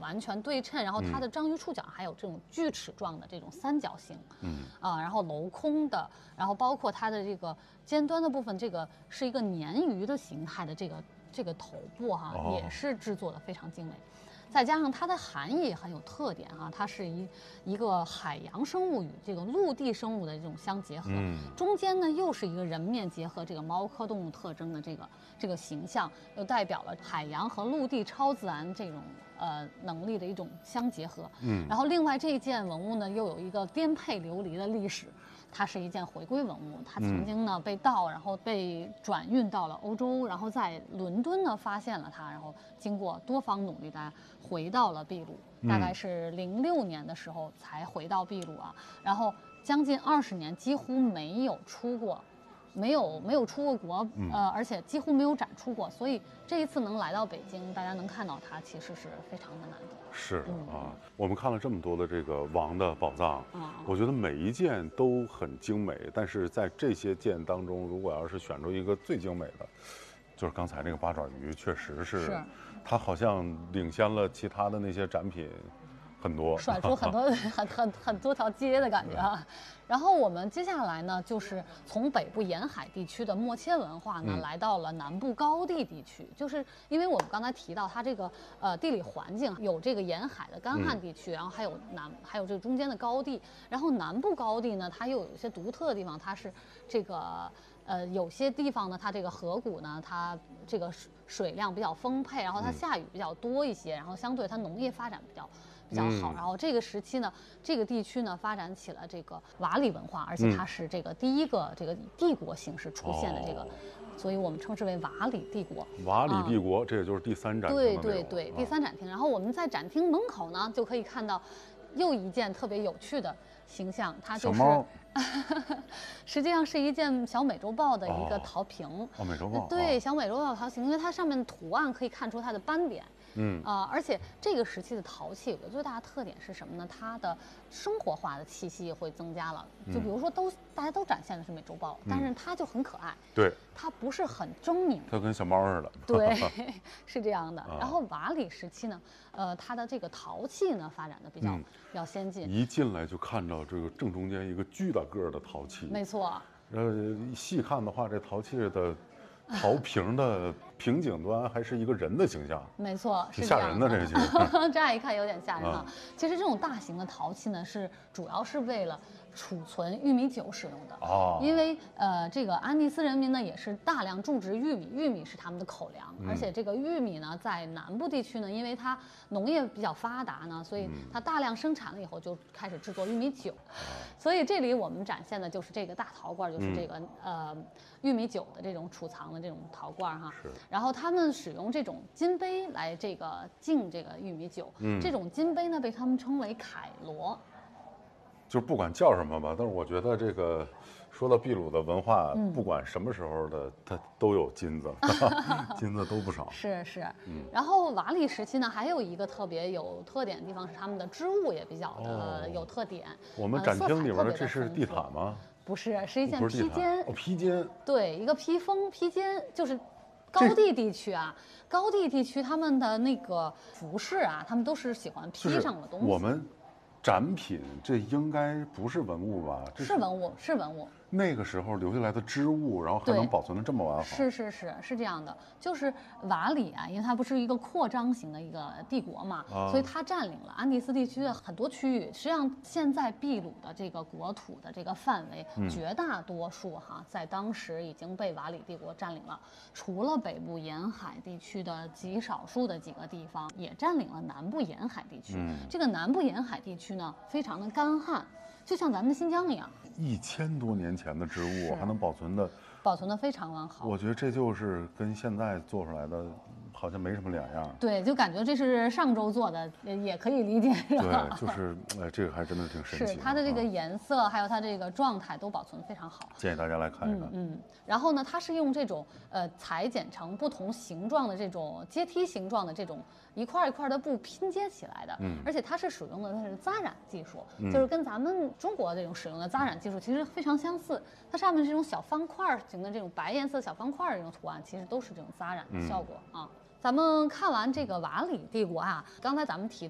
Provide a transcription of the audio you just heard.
完全对称，然后它的章鱼触角还有这种锯齿状的这种三角形，然后镂空的，然后包括它的这个尖端的部分，这个是一个鲶鱼的形态的这个头部哈，也是制作的非常精美。再加上它的含义也很有特点哈，它是一个海洋生物与这个陆地生物的这种相结合，中间呢又是一个人面结合这个猫科动物特征的这个形象，又代表了海洋和陆地超自然这种能力的一种相结合。然后另外这一件文物呢又有一个颠沛流离的历史。它是一件回归文物，它曾经呢被盗，然后被转运到了欧洲，然后在伦敦呢发现了它，然后经过多方努力，它回到了秘鲁，大概是06年的时候才回到秘鲁啊，然后将近20年几乎没有出过。没有出过国，而且几乎没有展出过，所以这一次能来到北京，大家能看到它，其实是非常的难得。 是啊，我们看了这么多的这个王的宝藏，我觉得每一件都很精美，但是在这些件当中，如果要是选出一个最精美的，就是刚才那个八爪鱼，确实是它好像领先了其他的那些展品。很多甩出很多很多条街的感觉啊。然后我们接下来呢，就是从北部沿海地区的默切文化呢，来到了南部高地地区。就是因为我们刚才提到它这个地理环境有这个沿海的干旱地区，然后还有这个中间的高地。然后南部高地呢，它又有一些独特的地方，它是这个有些地方呢，它这个河谷呢，它这个水量比较丰沛，然后它下雨比较多一些，然后相对它农业发展比较好，然后这个时期呢，这个地区呢发展起了这个瓦里文化，而且它是这个第一个这个帝国形式出现的这个，所以我们称之为瓦里帝国。 瓦里帝国，这也就是第3展厅。 对，第3展厅。然后我们在展厅门口呢，就可以看到又一件特别有趣的形象，它就是实际上是一件小美洲豹的一个陶瓶。 美洲豹。 对，小美洲豹陶瓶，因为它上面的图案可以看出它的斑点。而且这个时期的陶器有个最大的特点是什么呢？它的生活化的气息会增加了。就比如说大家都展现的是美洲豹，但是它就很可爱。 对， 它不是很狰狞， 它跟小猫似的。 对，是这样的。然后瓦里时期呢，它的这个陶器呢发展的比较先进。 一进来就看到这个正中间一个巨大个的陶器。 没错。 细看的话，这陶器的陶瓶的瓶颈端还是一个人的形象。 没错，是吓人的这个。 乍一看有点吓人啊。其实这种大型的陶器呢，主要是为了储存玉米酒使用的。因为这个安第斯人民呢也是大量种植玉米，玉米是他们的口粮，而且这个玉米呢在南部地区呢，因为它农业比较发达呢，所以它大量生产了以后就开始制作玉米酒。所以这里我们展现的就是这个大陶罐，就是这个玉米酒的这种储藏的这种陶罐哈。然后他们使用这种金杯来这个敬这个玉米酒。这种金杯呢被他们称为凯罗。 就是不管叫什么吧，但是我觉得这个说到秘鲁的文化，不管什么时候的，它都有金子，金子都不少。 是。然后瓦里时期呢，还有一个特别有特点的地方是他们的织物也比较的有特点。 我们展厅里面的这是地毯吗？ 不是，是一件披肩。 披肩。 对，一个披风披肩，就是高地地区啊，高地地区他们的那个服饰啊，他们都是喜欢披上的东西。 我们展品这应该不是文物吧？ 是文物，是文物。 那个时候留下来的织物，然后还能保存得这么完好。 是这样的，就是瓦里啊，因为它不是一个扩张型的一个帝国嘛，所以它占领了安第斯地区的很多区域。实际上，现在秘鲁的这个国土的这个范围，绝大多数哈，在当时已经被瓦里帝国占领了。除了北部沿海地区的极少数的几个地方，也占领了南部沿海地区。这个南部沿海地区呢，非常的干旱。就像咱们的新疆一样 ，1000多年前的织物还能保存的非常完好。 我觉得这就是跟现在做出来的好像没什么两样。 对，就感觉这是上周做的，也可以理解。 对，就是这个还真的挺神奇的。 是它的这个颜色，还有它这个状态都保存得非常好， 建议大家来看一看。 然后呢，它是用这种裁剪成不同形状的这种阶梯形状的这种一块一块的布拼接起来的。而且它是使用的是扎染技术，就是跟咱们中国这种使用的扎染技术其实非常相似。它上面这种小方块型的这种白颜色小方块这种图案，其实都是这种扎染的效果啊。咱们看完这个瓦里帝国啊，刚才咱们提